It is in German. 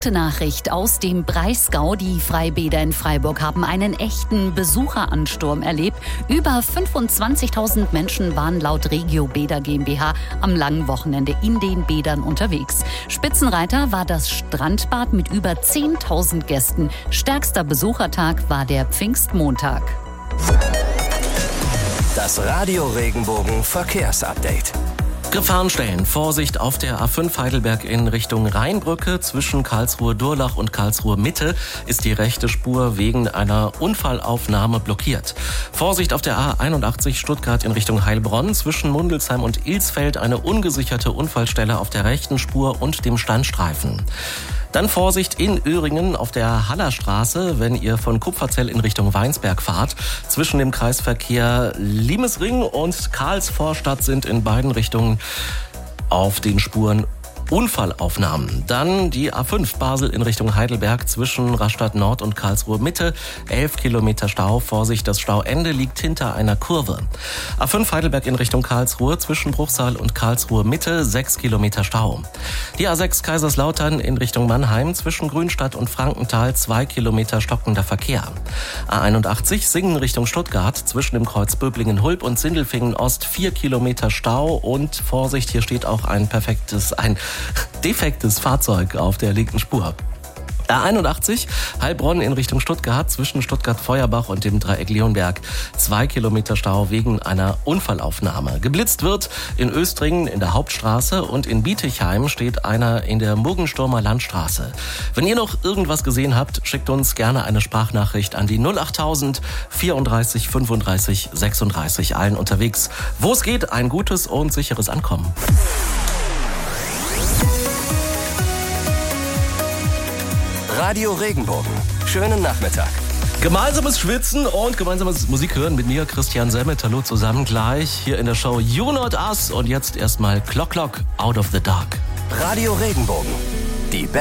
Gute Nachricht aus dem Breisgau. Die Freibäder in Freiburg haben einen echten Besucheransturm erlebt. Über 25.000 Menschen waren laut Regio Bäder GmbH am langen Wochenende in den Bädern unterwegs. Spitzenreiter war das Strandbad mit über 10.000 Gästen. Stärkster Besuchertag war der Pfingstmontag. Das Radio Regenbogen Verkehrsupdate. Gefahrenstellen. Vorsicht auf der A5 Heidelberg in Richtung Rheinbrücke. Zwischen Karlsruhe-Durlach und Karlsruhe-Mitte ist die rechte Spur wegen einer Unfallaufnahme blockiert. Vorsicht auf der A81 Stuttgart in Richtung Heilbronn. Zwischen Mundelsheim und Ilsfeld eine ungesicherte Unfallstelle auf der rechten Spur und dem Standstreifen. Dann Vorsicht in Öhringen auf der Hallerstraße, wenn ihr von Kupferzell in Richtung Weinsberg fahrt. Zwischen dem Kreisverkehr Limesring und Karlsvorstadt sind in beiden Richtungen auf den Spuren Unfallaufnahmen. Dann die A5 Basel in Richtung Heidelberg zwischen Rastatt Nord und Karlsruhe Mitte. 11 Kilometer Stau. Vorsicht, das Stauende liegt hinter einer Kurve. A5 Heidelberg in Richtung Karlsruhe zwischen Bruchsal und Karlsruhe Mitte. 6 Kilometer Stau. Die A6 Kaiserslautern in Richtung Mannheim zwischen Grünstadt und Frankenthal. 2 Kilometer stockender Verkehr. A81 Singen Richtung Stuttgart zwischen dem Kreuz Böblingen-Hulb und Sindelfingen Ost. 4 Kilometer Stau und Vorsicht, hier steht auch ein defektes Fahrzeug auf der linken Spur. A81 Heilbronn in Richtung Stuttgart zwischen Stuttgart-Feuerbach und dem Dreieck Leonberg. 2 Kilometer Stau wegen einer Unfallaufnahme. Geblitzt wird in Östringen in der Hauptstraße und in Bietigheim steht einer in der Muggensturmer Landstraße. Wenn ihr noch irgendwas gesehen habt, schickt uns gerne eine Sprachnachricht an die 08000 34 35 36. Allen unterwegs, wo es geht, ein gutes und sicheres Ankommen. Radio Regenbogen. Schönen Nachmittag. Gemeinsames Schwitzen und gemeinsames Musik hören mit mir, Christian Semmet. Hallo zusammen gleich hier in der Show You Not Us. Und jetzt erstmal Clock Clock, Out of the Dark. Radio Regenbogen. Die